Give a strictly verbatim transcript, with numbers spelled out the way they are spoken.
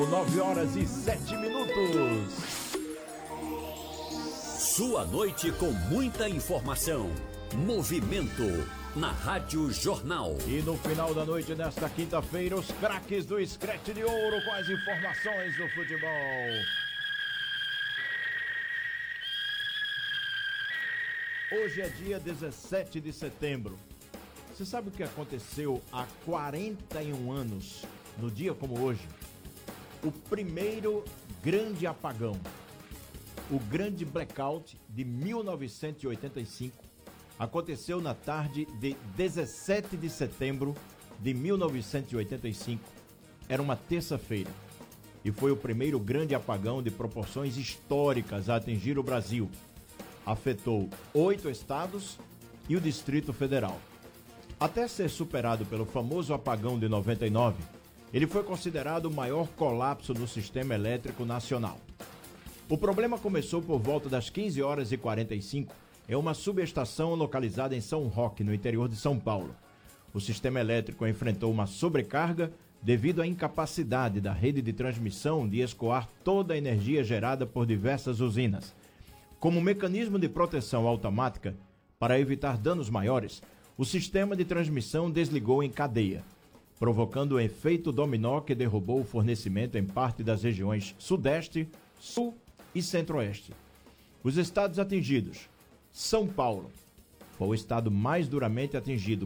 nove horas e sete minutos. Sua noite com muita informação. Movimento na Rádio Jornal. E no final da noite desta quinta-feira, os craques do Scratch de Ouro com as informações do futebol. Hoje é dia dezessete de setembro. Você sabe o que aconteceu há quarenta e um anos, no dia como hoje? O primeiro grande apagão, o grande blackout de mil novecentos e oitenta e cinco, aconteceu na tarde de dezessete de setembro de mil novecentos e oitenta e cinco. Era uma terça-feira e foi o primeiro grande apagão de proporções históricas a atingir o Brasil. Afetou oito estados e o Distrito Federal. Até ser superado pelo famoso apagão de noventa e nove, ele foi considerado o maior colapso no sistema elétrico nacional. O problema começou por volta das quinze horas e quarenta e cinco em uma subestação localizada em São Roque, no interior de São Paulo. O sistema elétrico enfrentou uma sobrecarga devido à incapacidade da rede de transmissão de escoar toda a energia gerada por diversas usinas. Como mecanismo de proteção automática, para evitar danos maiores, o sistema de transmissão desligou em cadeia, provocando um efeito dominó que derrubou o fornecimento em parte das regiões Sudeste, Sul e Centro-Oeste. Os estados atingidos: São Paulo foi o estado mais duramente atingido,